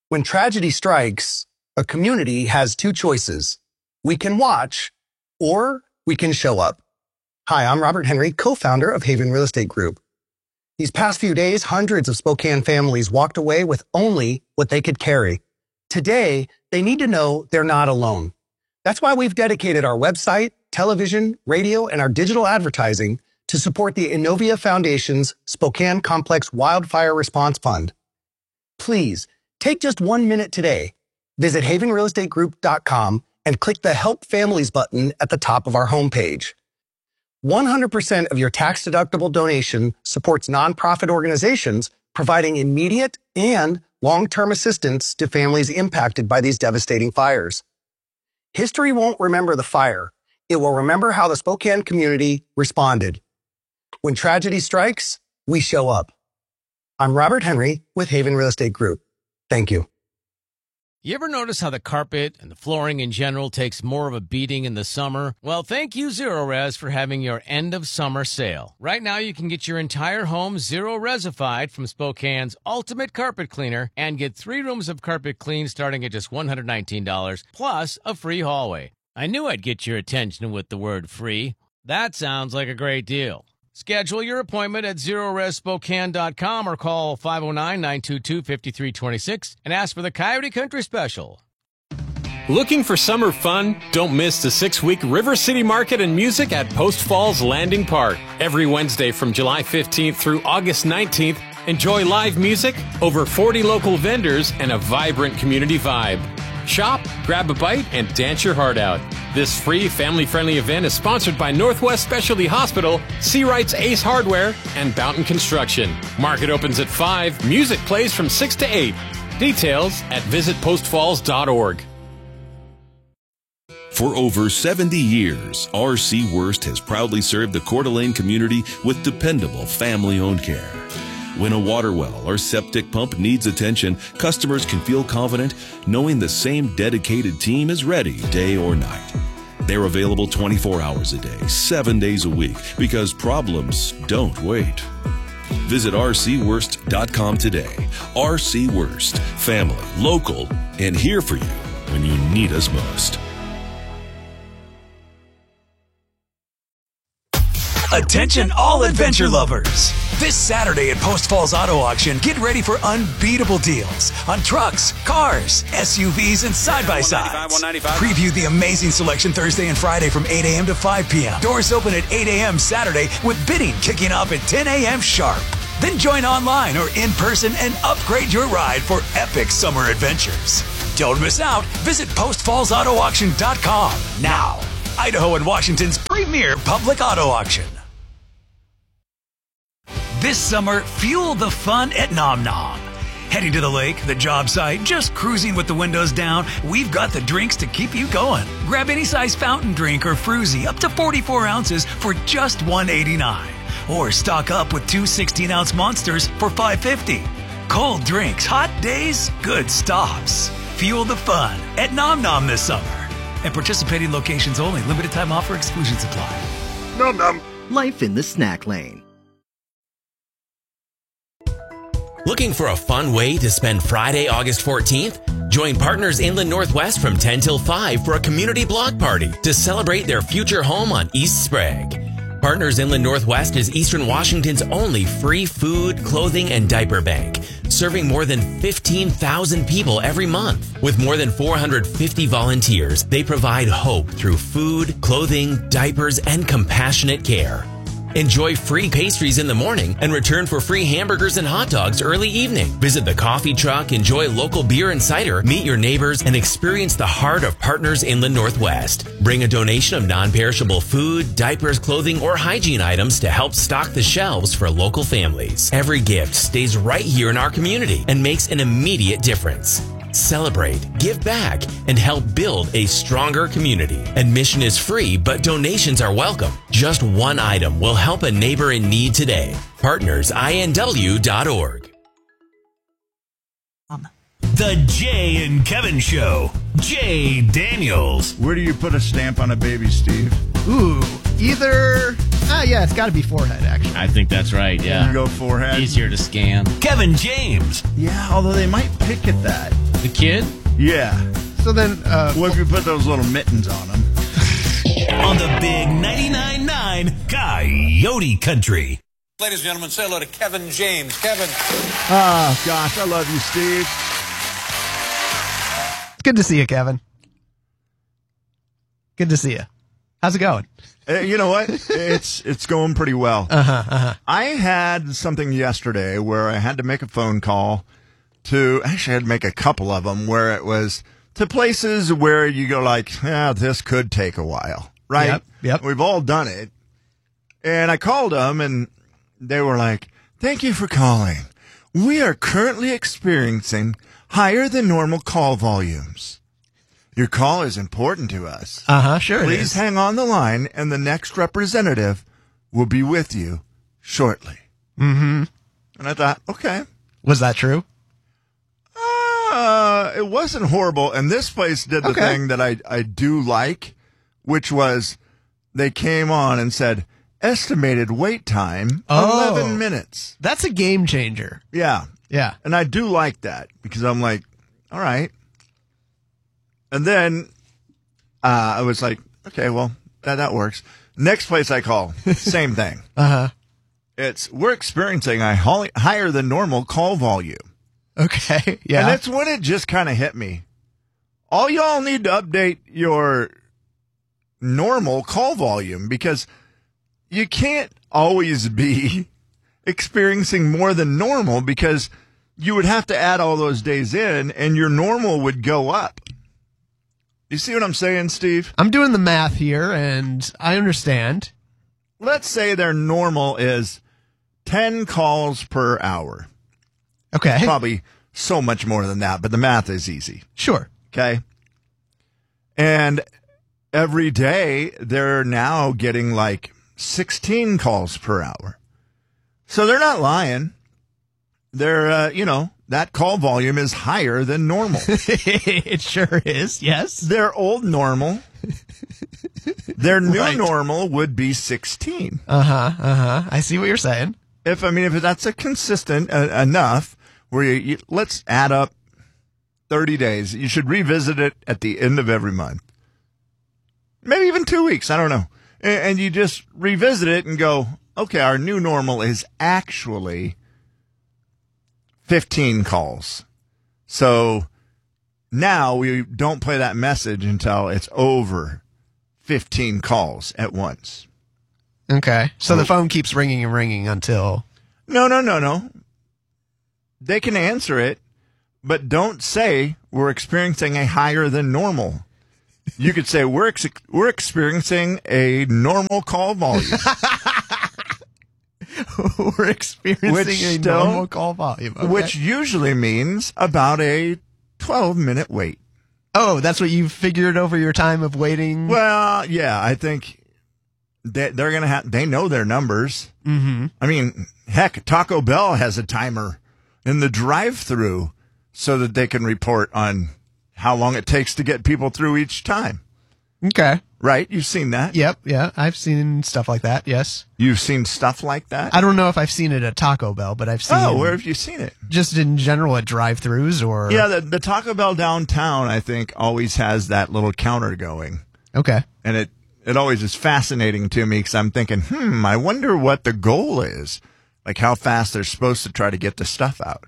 When tragedy strikes, a community has two choices. We can watch, or we can show up. Hi, I'm Robert Henry, co-founder of Haven Real Estate Group. These past few days, hundreds of Spokane families walked away with only what they could carry. Today, they need to know they're not alone. That's why we've dedicated our website, television, radio, and our digital advertising to support the Innovia Foundation's Spokane Complex Wildfire Response Fund. Please, take just 1 minute today. Visit havenrealestategroup.com and click the Help Families button at the top of our homepage. 100% of your tax-deductible donation supports nonprofit organizations providing immediate and long-term assistance to families impacted by these devastating fires. History won't remember the fire. It will remember how the Spokane community responded. When tragedy strikes, we show up. I'm Robert Henry with Haven Real Estate Group. Thank you. You ever notice how the carpet and the flooring in general takes more of a beating in the summer? Well, thank you, Zero-Res, for having your end of summer sale. Right now, you can get your entire home Zero-Resified from Spokane's ultimate carpet cleaner and get 3 rooms of carpet clean starting at just $119, plus a free hallway. I knew I'd get your attention with the word free. That sounds like a great deal. Schedule your appointment at ZeroResSpokane.com or call 509-922-5326 and ask for the Coyote Country Special. Looking for summer fun? Don't miss the 6-week River City Market and Music at Post Falls Landing Park. Every Wednesday from July 15th through August 19th, enjoy live music, over 40 local vendors, and a vibrant community vibe. Shop, grab a bite, and dance your heart out. This free, family-friendly event is sponsored by Northwest Specialty Hospital, Seawright's Ace Hardware, and Boughton Construction. Market opens at 5. Music plays from 6 to 8. Details at visitpostfalls.org. For over 70 years, R.C. Worst has proudly served the Coeur d'Alene community with dependable family-owned care. When a water well or septic pump needs attention, customers can feel confident knowing the same dedicated team is ready day or night. They're available 24 hours a day, 7 days a week, because problems don't wait. Visit rcworst.com today. RC Worst, family, local, and here for you when you need us most. Attention all adventure lovers. This Saturday at Post Falls Auto Auction, get ready for unbeatable deals on trucks, cars, SUVs, and side-by-sides. Preview the amazing selection Thursday and Friday from 8 a.m. to 5 p.m. Doors open at 8 a.m. Saturday with bidding kicking off at 10 a.m. sharp. Then join online or in person and upgrade your ride for epic summer adventures. Don't miss out. Visit postfallsautoauction.com now. Idaho and Washington's premier public auto auction. This summer, fuel the fun at Nom Nom. Heading to the lake, the job site, just cruising with the windows down, we've got the drinks to keep you going. Grab any size fountain drink or fruzy up to 44 ounces for just $1.89. Or stock up with 2 16-ounce monsters for $5.50. Cold drinks, hot days, good stops. Fuel the fun at Nom Nom this summer. At participating locations only. Limited time offer. Exclusions apply. Nom Nom. Life in the snack lane. Looking for a fun way to spend Friday, August 14th? Join Partners Inland Northwest from 10 till 5 for a community block party to celebrate their future home on East Sprague. Partners Inland Northwest is Eastern Washington's only free food, clothing, and diaper bank, serving more than 15,000 people every month. With more than 450 volunteers, they provide hope through food, clothing, diapers, and compassionate care. Enjoy free pastries in the morning and return for free hamburgers and hot dogs early evening. Visit the coffee truck, enjoy local beer and cider, meet your neighbors, and experience the heart of Partners Inland Northwest. Bring a donation of non-perishable food, diapers, clothing, or hygiene items to help stock the shelves for local families. Every gift stays right here in our community and makes an immediate difference. Celebrate, give back, and help build a stronger community. Admission is free, but donations are welcome. Just one item will help a neighbor in need today. PartnersINW.org. The Jay and Kevin Show. Jay Daniels. Where do you put a stamp on a baby, Steve? Ooh, either... yeah, it's got to be forehead, actually. I think that's right, yeah. You go forehead. Easier to scan. Kevin James. Yeah, although they might pick at that. the kid? Yeah. So then, What if you put those little mittens on them? On the big 99.9 Coyote Country. Ladies and gentlemen, say hello to Kevin James. Kevin. Oh, gosh, I love you, Steve. good to see you, Kevin. Good to see you. How's it going? You know what? It's going pretty well. I had something yesterday where I had to make a phone call to, actually I had to make a couple of them where it was to places where you go like, this could take a while, right? Yep. We've all done it. And I called them and they were like, thank you for calling. We are currently experiencing higher than normal call volumes. Your call is important to us. Sure it is. Please hang on the line, and the next representative will be with you shortly. Mm-hmm. And I thought, okay. Was that true? It wasn't horrible, and this place did the thing that I do like, which was they came on and said, estimated wait time, 11 minutes. That's a game changer. Yeah. Yeah. And I do like that, because I'm like, all right. And then I was like, okay, well, that works. Next place I call, same thing. We're experiencing a higher than normal call volume. Okay, yeah. And that's when it just kind of hit me. All y'all need to update your normal call volume, because you can't always be experiencing more than normal, because you would have to add all those days in and your normal would go up. You see what I'm saying, Steve? I'm doing the math here, and I understand. Let's say their normal is 10 calls per hour. Okay. Probably so much more than that, but the math is easy. Sure. Okay. And every day, they're now getting like 16 calls per hour. So they're not lying. They're, that call volume is higher than normal. It sure is, yes. Their old normal, their new normal would be 16. I see what you're saying. If that's a consistent enough where you let's add up 30 days. You should revisit it at the end of every month. Maybe even 2 weeks. I don't know. And you just revisit it and go, okay, our new normal is actually 15 calls. So now we don't play that message until it's over 15 calls at once. Okay. So the phone keeps ringing and ringing until... No. They can answer it, but don't say we're experiencing a higher than normal. You could say we're experiencing a normal call volume. We're experiencing a normal call volume. Okay. Which usually means about a 12-minute wait. Oh, that's what you figured over your time of waiting? Well, yeah, I think they're going to have, they know their numbers. Mm-hmm. I mean, heck, Taco Bell has a timer in the drive-thru so that they can report on how long it takes to get people through each time. Okay. Right? You've seen that? Yep. Yeah. I've seen stuff like that. Yes. You've seen stuff like that? I don't know if I've seen it at Taco Bell, but I've seen. Oh, where have you seen it? Just in general at drive-thrus or. Yeah, the Taco Bell downtown, I think, always has that little counter going. Okay. And it always is fascinating to me because I'm thinking, I wonder what the goal is. Like how fast they're supposed to try to get the stuff out.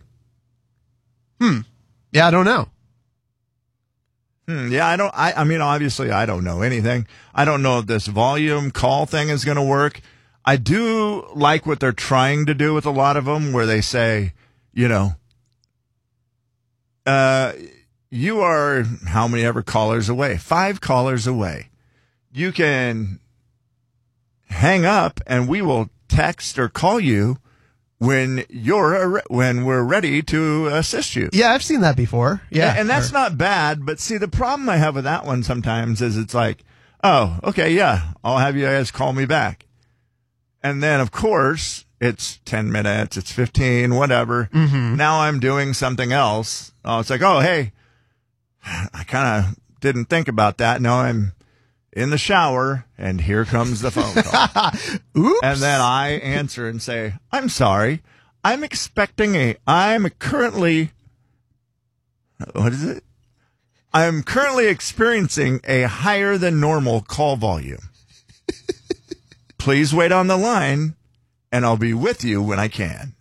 Yeah, I don't know. Yeah, I mean, obviously I don't know anything. I don't know if this volume call thing is going to work. I do like what they're trying to do with a lot of them where they say, you are how many ever callers away? 5 callers away. You can hang up and we will text or call you when we're ready to assist you. Yeah, I've seen that before. Yeah. And that's not bad, but see, the problem I have with that one sometimes is it's like, oh, okay, yeah, I'll have you guys call me back. And then, of course, it's 10 minutes, it's 15, whatever. Mm-hmm. Now I'm doing something else. It's like, oh, hey, I kind of didn't think about that. Now I'm in the shower, and here comes the phone call. Oops. And then I answer and say, I'm sorry. I'm currently What is it? I am currently experiencing a higher than normal call volume. Please wait on the line, and I'll be with you when I can.